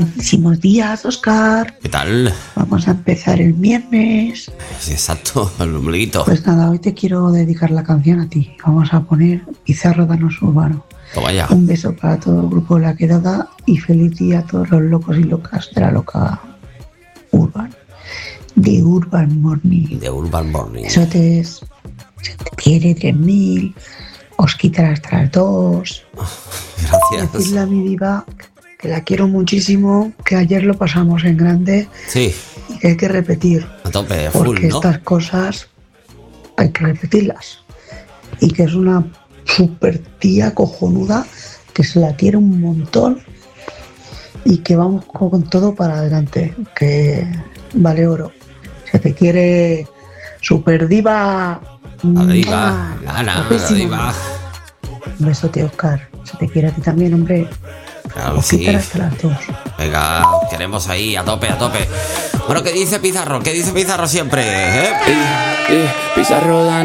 Buenísimos días, Oscar. ¿Qué tal? Vamos a empezar el viernes. Sí, exacto, el ombliguito. Pues nada, hoy te quiero dedicar la canción a ti. Vamos a poner Pizarro Danos Urbano. Toma ya. Un beso para todo el grupo de La Quedada y feliz día a todos los locos y locas de la loca Urban. De Urban Morning. De Urban Morning. Besotes. Se te quiere 3000. Os quitará hasta las 2. Gracias. Decirle a mi diva que la quiero muchísimo, que ayer lo pasamos en grande Sí, y que hay que repetir, a tope, full, porque ¿no? estas cosas hay que repetirlas. Y que es una super tía cojonuda, que se la quiere un montón y que vamos con todo para adelante, que vale oro. Se te quiere super diva. La diva, Ana, la diva. Un besote, Oscar. Se te quiere a ti también, hombre. Claro que Os sí. quitará hasta las 2. Venga, queremos ahí, a tope, a tope. Bueno, ¿qué dice Pizarro? ¿Qué dice Pizarro siempre? Pizarro,